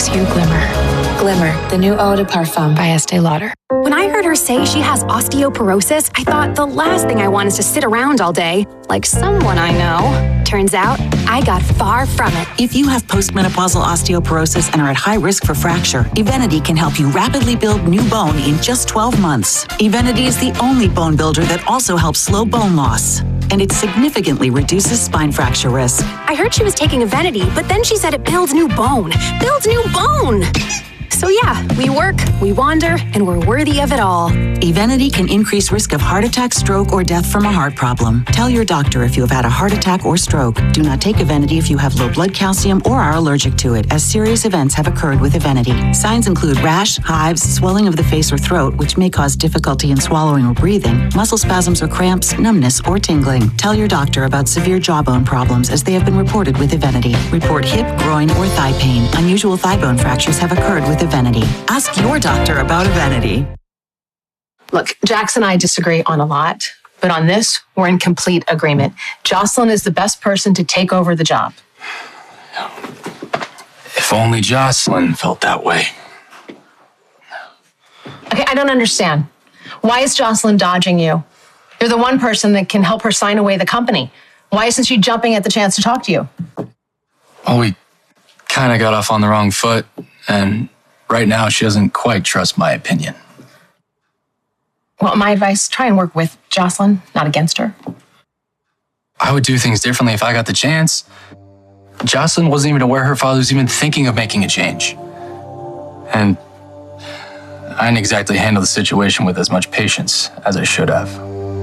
makes you glimmer. Glimmer, the new eau de parfum by Estee Lauder. When I heard her say she has osteoporosis, I thought the last thing I want is to sit around all day, like someone I know. Turns out, I got far from it. If you have postmenopausal osteoporosis and are at high risk for fracture, Evenity can help you rapidly build new bone in just 12 months. Evenity is the only bone builder that also helps slow bone loss, and it significantly reduces spine fracture risk. I heard she was taking Evenity, but then she said it builds new bone. Builds new bone! So yeah, we work, we wander, and we're worthy of it all. Evenity can increase risk of heart attack, stroke, or death from a heart problem. Tell your doctor if you have had a heart attack or stroke. Do not take Evenity if you have low blood calcium or are allergic to it, as serious events have occurred with Evenity. Signs include rash, hives, swelling of the face or throat, which may cause difficulty in swallowing or breathing, muscle spasms or cramps, numbness, or tingling. Tell your doctor about severe jawbone problems, as they have been reported with Evenity. Report hip, groin, or thigh pain. Unusual thigh bone fractures have occurred with Evenity. Ask your doctor about Evenity. Look, Jax and I disagree on a lot, but on this, we're in complete agreement. Jocelyn is the best person to take over the job. If only Jocelyn felt that way. Okay, I don't understand. Why is Jocelyn dodging you? You're the one person that can help her sign away the company. Why isn't she jumping at the chance to talk to you? Well, we kind of got off on the wrong foot, and right now she doesn't quite trust my opinion. Well, my advice, try and work with Jocelyn, not against her. I would do things differently if I got the chance. Jocelyn wasn't even aware her father was even thinking of making a change. And I didn't exactly handle the situation with as much patience as I should have.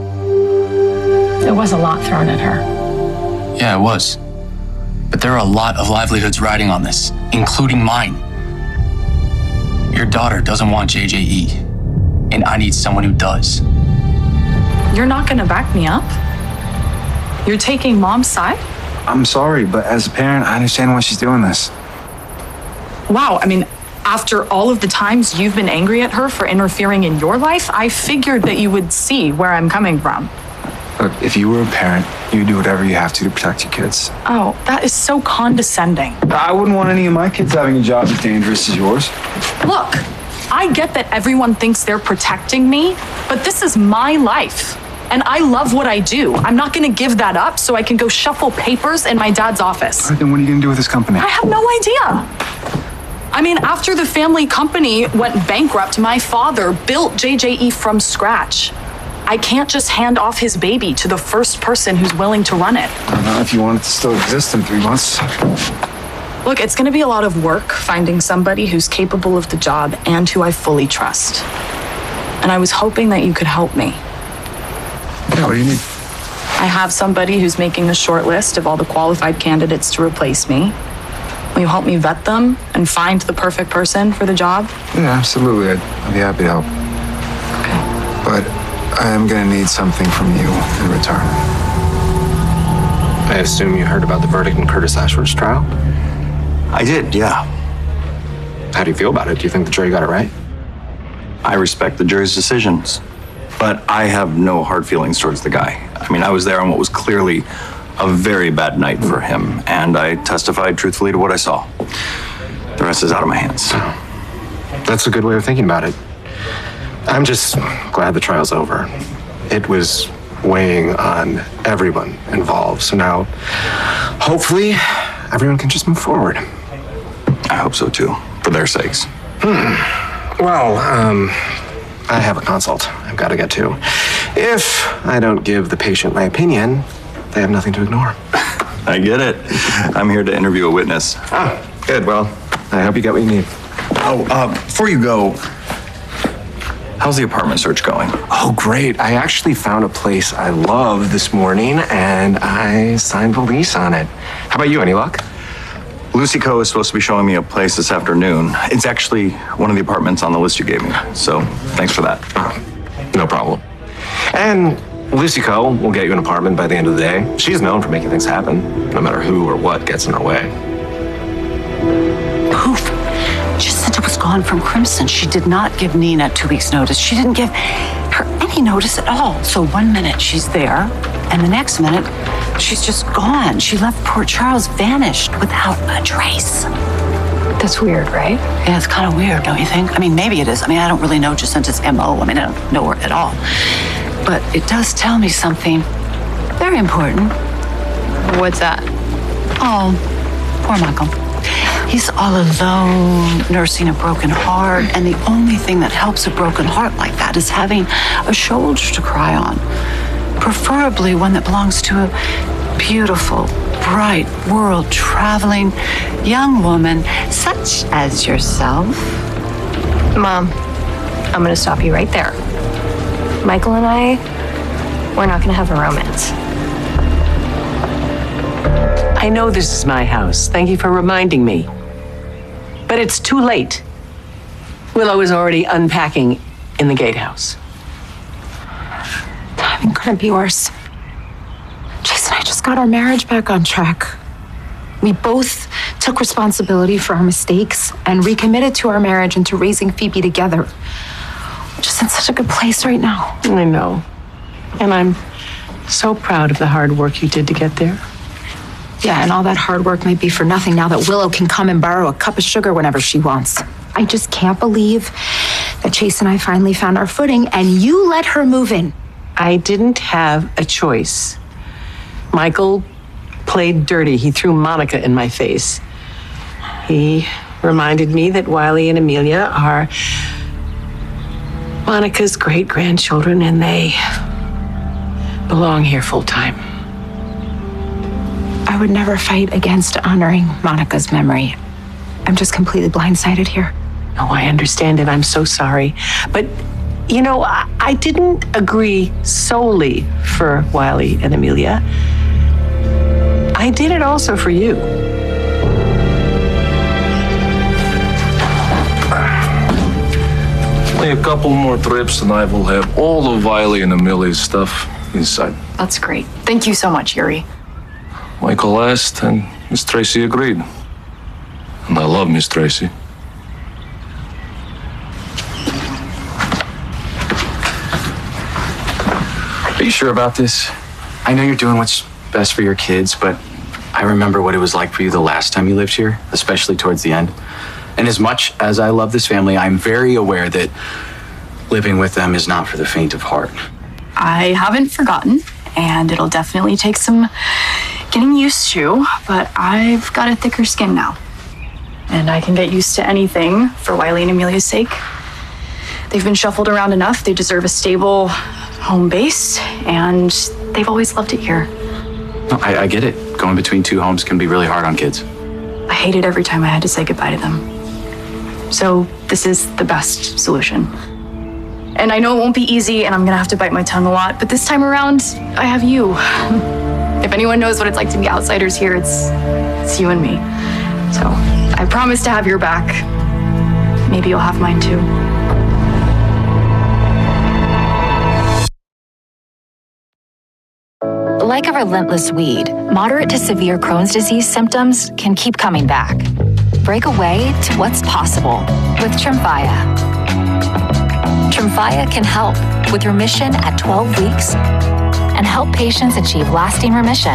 There was a lot thrown at her. Yeah, it was. But there are a lot of livelihoods riding on this, including mine. Your daughter doesn't want JJE, and I need someone who does. You're not gonna back me up? You're taking Mom's side? I'm sorry, but as a parent, I understand why she's doing this. Wow, I mean, after all of the times you've been angry at her for interfering in your life, I figured that you would see where I'm coming from. Look, if you were a parent, you'd do whatever you have to protect your kids. Oh, that is so condescending. I wouldn't want any of my kids having a job as dangerous as yours. Look, I get that everyone thinks they're protecting me, but this is my life. And I love what I do. I'm not gonna give that up so I can go shuffle papers in my dad's office. All right, then what are you gonna do with this company? I have no idea. I mean, after the family company went bankrupt, my father built JJE from scratch. I can't just hand off his baby to the first person who's willing to run it. I don't know if you want it to still exist in 3 months. Look, it's gonna be a lot of work finding somebody who's capable of the job and who I fully trust. And I was hoping that you could help me. Yeah, what do you need? I have somebody who's making a short list of all the qualified candidates to replace me. Will you help me vet them and find the perfect person for the job? Yeah, absolutely. I'd be happy to help. Okay. But I am gonna need something from you in return. I assume you heard about the verdict in Curtis Ashford's trial? I did, yeah. How do you feel about it? Do you think the jury got it right? I respect the jury's decisions, but I have no hard feelings towards the guy. I mean, I was there on what was clearly a very bad night for him, and I testified truthfully to what I saw. The rest is out of my hands. That's a good way of thinking about it. I'm just glad the trial's over. It was weighing on everyone involved, so now hopefully everyone can just move forward. I hope so too, for their sakes. Well, I have a consult I've got to get to. If I don't give the patient my opinion, they have nothing to ignore. I get it. I'm here to interview a witness. Ah, good. Well, I hope you get what you need. Oh, before you go, how's the apartment search going? Oh, great. I actually found a place I love this morning, and I signed the lease on it. How about you? Any luck? Lucy Co. is supposed to be showing me a place this afternoon. It's actually one of the apartments on the list you gave me, so thanks for that. Oh, no problem. And Lucy Co. will get you an apartment by the end of the day. She's known for making things happen, no matter who or what gets in her way. Poof. Just said it was gone from Crimson. She did not give Nina 2 weeks' notice. She didn't give her any notice at all. So 1 minute she's there, and the next minute she's just gone. She left Port Charles vanished without a trace. That's weird, right? Yeah, it's kind of weird, don't you think? I mean, maybe it is. I mean, I don't really know Jacinta's MO. I mean, I don't know her at all. But it does tell me something very important. What's that? Oh, poor Michael. He's all alone, nursing a broken heart, and the only thing that helps a broken heart like that is having a shoulder to cry on. Preferably one that belongs to a beautiful, bright, world-traveling young woman such as yourself. Mom, I'm gonna stop you right there. Michael and I, we're not gonna have a romance. I know this is my house. Thank you for reminding me. But it's too late. Willow is already unpacking in the gatehouse. Timing couldn't be worse. Jason and I just got our marriage back on track. We both took responsibility for our mistakes and recommitted to our marriage and to raising Phoebe together. We're just in such a good place right now. I know. And I'm so proud of the hard work you did to get there. Yeah, and all that hard work might be for nothing now that Willow can come and borrow a cup of sugar whenever she wants. I just can't believe that Chase and I finally found our footing and you let her move in. I didn't have a choice. Michael played dirty. He threw Monica in my face. He reminded me that Wiley and Amelia are Monica's great-grandchildren and they belong here full-time. I would never fight against honoring Monica's memory. I'm just completely blindsided here. Oh, I understand it. I'm so sorry. But, you know, I didn't agree solely for Wiley and Amelia. I did it also for you. Only a couple more trips and I will have all of Wiley and Amelia's stuff inside. That's great. Thank you so much, Yuri. Michael asked and Miss Tracy agreed. And I love Miss Tracy. Are you sure about this? I know you're doing what's best for your kids, but I remember what it was like for you the last time you lived here, especially towards the end. And as much as I love this family, I'm very aware that living with them is not for the faint of heart. I haven't forgotten, and it'll definitely take some getting used to, but I've got a thicker skin now. And I can get used to anything for Wiley and Amelia's sake. They've been shuffled around enough. They deserve a stable home base, and they've always loved it here. No, I get it. Going between two homes can be really hard on kids. I hated every time I had to say goodbye to them. So this is the best solution. And I know it won't be easy, and I'm gonna have to bite my tongue a lot, but this time around, I have you. If anyone knows what it's like to be outsiders here, it's you and me. So I promise to have your back. Maybe you'll have mine too. Like a relentless weed, moderate to severe Crohn's disease symptoms can keep coming back. Break away to what's possible with Tremfya. Tremfya can help with remission at 12 weeks and help patients achieve lasting remission.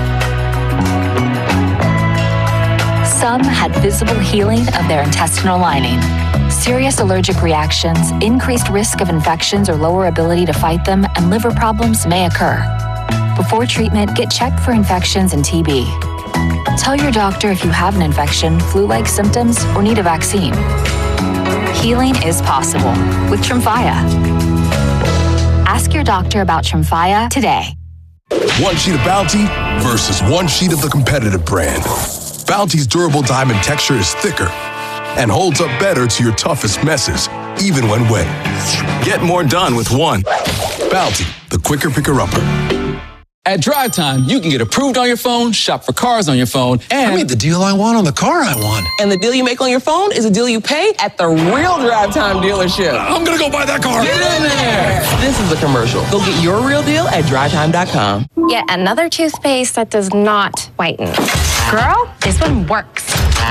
Some had visible healing of their intestinal lining. Serious allergic reactions, increased risk of infections or lower ability to fight them, and liver problems may occur. Before treatment, get checked for infections and TB. Tell your doctor if you have an infection, flu-like symptoms, or need a vaccine. Healing is possible with Tremfya. Ask your doctor about Tremfya today. One sheet of Bounty versus one sheet of the competitive brand. Bounty's durable diamond texture is thicker and holds up better to your toughest messes, even when wet. Get more done with one. Bounty, the quicker picker-upper. At Drive Time, you can get approved on your phone, shop for cars on your phone, and... I made the deal I want on the car I want. And the deal you make on your phone is a deal you pay at the real Drive Time dealership. I'm gonna go buy that car. Get in there. This is the commercial. Go get your real deal at drivetime.com. Yet another toothpaste that does not whiten. Girl, this one works.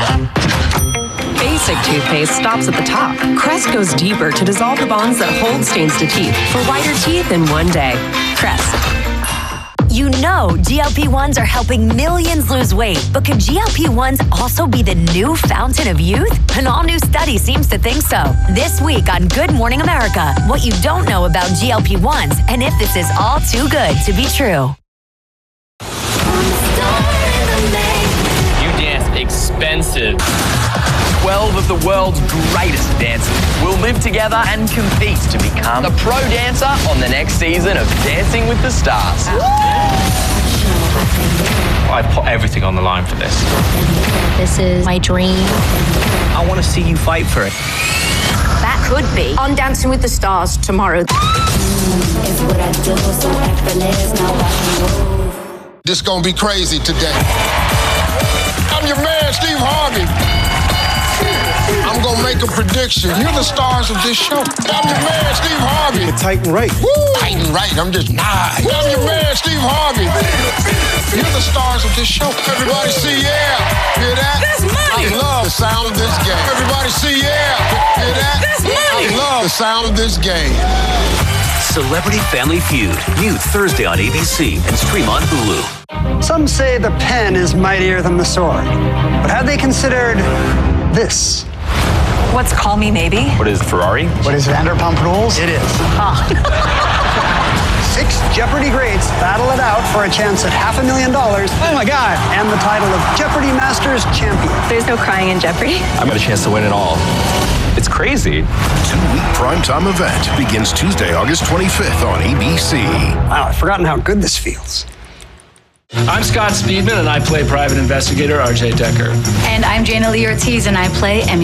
Basic toothpaste stops at the top. Crest goes deeper to dissolve the bonds that hold stains to teeth for whiter teeth in one day. Crest. You know GLP-1s are helping millions lose weight, but could GLP-1s also be the new fountain of youth? An all-new study seems to think so. This week on Good Morning America, what you don't know about GLP-1s and if this is all too good to be true. You dance expensive. 12 of the world's greatest dancers will live together and compete to become a pro dancer on the next season of Dancing with the Stars. I put everything on the line for this. This is my dream. I want to see you fight for it. That could be on Dancing with the Stars tomorrow. This gonna be crazy today. I'm your man, Steve Harvey. I'm gonna make a prediction. You're the stars of this show. I'm your man, Steve Harvey. You're tight and right. Woo! Tight and right. I'm just nice. I'm your man, Steve Harvey. You're the stars of this show. Everybody see, yeah. Hear that? That's money. I love the sound of this game. Everybody see, yeah. Hear that? That's money. I love the sound of this game. Celebrity Family Feud, new Thursday on ABC and stream on Hulu. Some say the pen is mightier than the sword, but have they considered this? What's Call Me Maybe? What is Ferrari? What is Vanderpump Rules? It is. 6 Jeopardy greats battle it out for a chance at $500,000. Oh my God! And the title of Jeopardy Masters Champion. There's no crying in Jeopardy. I've got a chance to win it all. It's crazy. 2-week primetime event begins Tuesday, August 25th on ABC. Wow, I've forgotten how good this feels. I'm Scott Speedman, and I play private investigator RJ Decker. And I'm Jana Lee Ortiz, and I play